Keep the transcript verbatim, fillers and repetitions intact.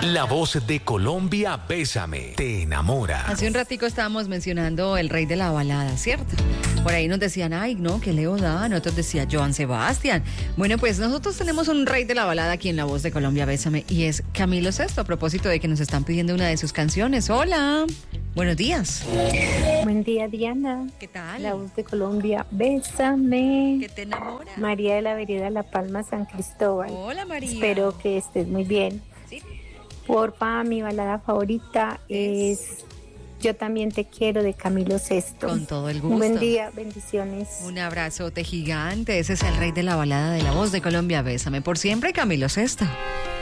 La voz de Colombia, Bésame, te enamora. Hace un ratico estábamos mencionando el rey de la balada, ¿cierto? Por ahí nos decían, ay, no, que Leo Dan, otros decían Joan Sebastián. Bueno, pues nosotros tenemos un rey de la balada aquí en La Voz de Colombia, Bésame, y es Camilo Sesto, a propósito de que nos están pidiendo una de sus canciones. Hola, buenos días. Buen día, Diana. ¿Qué tal? La Voz de Colombia, Bésame. ¿Qué te enamora? María de la Vereda La Palma, San Cristóbal. Hola, María. Espero que estés muy bien. Sí. Porfa, mi balada favorita es... es Yo también te quiero, de Camilo Sesto. Con todo el gusto. Un buen día, bendiciones. Un abrazote gigante. Ese es el rey de la balada de La Voz de Colombia, Bésame. Por siempre, Camilo Sesto.